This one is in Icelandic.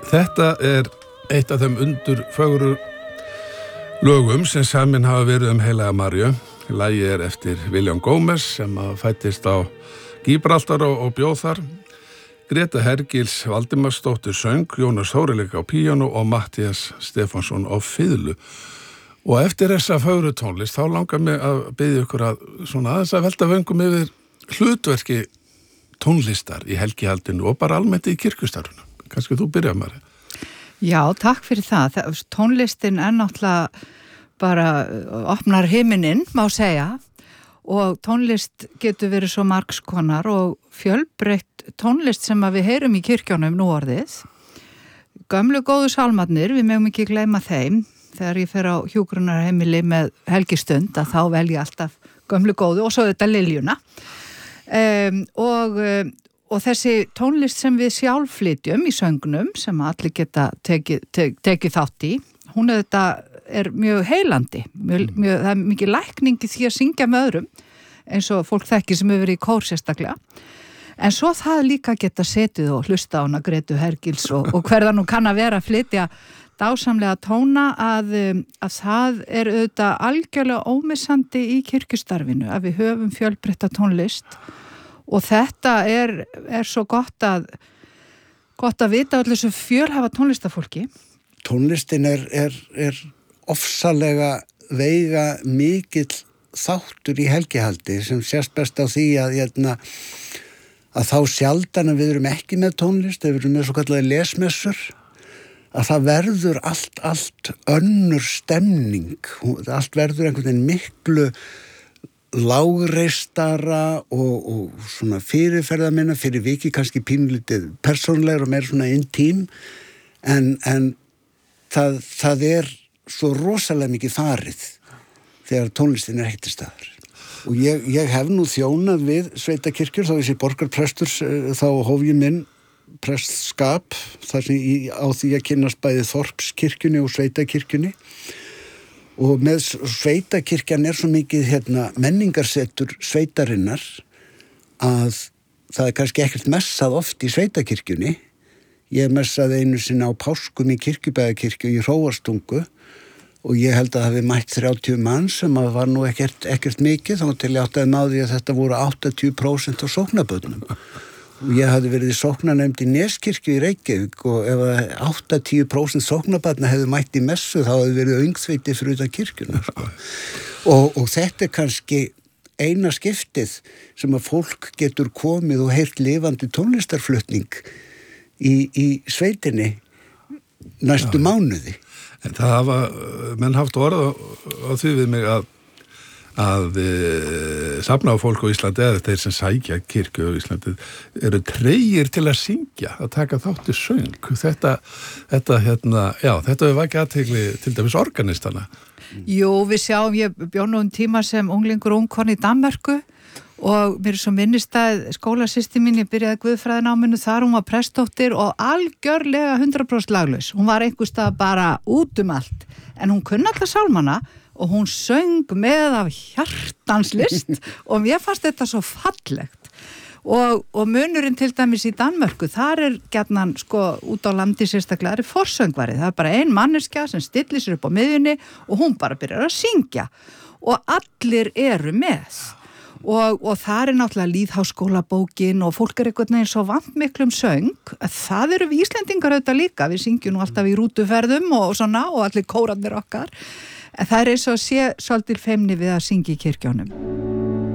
Þetta eitt af þeim undurfögru lögum sem samin hafa verið heilaga Maríu. Lagið eftir William Gómez sem fæddist á Gíbraltar og bjóð þar. Greta Hergils Valdimarsdóttir söng, Jónas Þórileik á píanu og Matthías Stefánsson á fiðlu. Og eftir þessa fögru tónlist þá langar mig að biðja ykkur að svona aðeins að velta vöngum yfir hlutverki tónlistar í helgihaldinu og bara almennt í kirkjustarfinu. Kannski þú byrjar, María. Já, takk fyrir það. Tónlistin náttúrulega bara opnar himininn, má segja, og tónlist getur verið svo margskonar og fjölbreytt tónlist sem að við heyrum í kirkjónum nú orðið. Gömlu góðu sálmarnir, við megum ekki gleyma þeim. Þegar ég fer á hjúkrunarheimili með helgistund að þá velja alltaf gömlu góðu og svo þetta liljuna. Og þessi tónlist sem við sjálf flytjum í söngnum sem allir geta tekið þátt í, hún er mjög heilandi. Það er mikið lækning í því að syngja með öðrum eins og fólk þekkir sem hefur verið í kór sérstaklega. En svo það líka geta setið og hlusta á hana Gretu Hergils og hverða nú kann að vera að flytja dásamlega tóna að það er auðvitað algjörlega ómissandi í kirkjustarfinu að við höfum fjölbreytta tónlist og þetta er svo gott að vita allir þessu fjölhafa tónlistafólki. Tónlistin er ofsalega veiga mikill þáttur í helgihaldi sem sést best á því að þá sjaldan að við erum ekki með tónlist, við erum með svo kallaði lesmessur, að það verður allt önnur stemning, allt verður einhvern veginn miklu lágreistara og svona fyrirferðarminna fyrir viki kannski pínlítið persónlegur og meira svona intím en það er svo rosalega mikið farið þegar tónlistin er ekki til staðar. Og ég hef nú þjónað við sveitakirkjur, þá ég sé borgarprestur, þá hóf ég minn prestskap, þar sem á því að kynnast bæði þorpskirkjunni og sveitakirkjunni. Og með sveitakirkjan er svo mikið menningarsetur sveitarinnar að það er kannski ekkert messað oft í sveitakirkjunni. Ég messaði einu sinni á páskum í Kirkjubæjarkirkju í Hróarstungu og ég held að það hafi mætt 30 manns sem að var nú ekkert mikið, þá til ég áttaði náði að þetta voru 80% af sóknarbörnum. Og ég hafði verið í sóknarnefnd í Neskirkju í Reykjavík og ef 80% sóknarbarna hefðu mætt í messu þá hefði verið öngþveiti fyrir utan kirkjuna. Og þetta er kannski eina skiptið sem að fólk getur komið og heyrt lifandi tónlistarflutning í sveitinni næstu mánuði. En það hafa menn haft orð á því við mig að safna á fólk á Íslandi eða þeir sem sækja kirkju á Íslandi eru tregir til að syngja, að taka þátt í söng. Þetta hefur vakið athygli til dæmis organistana. Jú, við sjáum, ég bjó nú tíma sem unglingur og ungkona í Danmörku og mér er svo minnistæð skólasystir mín, ég byrjaði guðfræðináminu þar, hún var prestsdóttir og algjörlega 100% laglaus. Hún var einhverstað bara út allt, en hún kunni alltaf sálmana og hún söng með af hjartanslist og mér fannst þetta svo fallegt. Og munurinn til dæmis í Danmörku, þar er gjarnan út á landi sérstaklega forsöngvari. Það er bara ein manneskja sem stillir sér upp á miðjunni og hún bara byrjar að syngja og allir eru með. Og það er náttúrulega lýðháskólabókin og fólk er einhvern veginn svo vant miklum söng. Það eru við Íslendingar auðvitað líka, við syngjum nú alltaf í rútuferðum og svona og allir kórarnir okkar. En það er eins og sé svolítið feimni við að syngja í kirkjónum.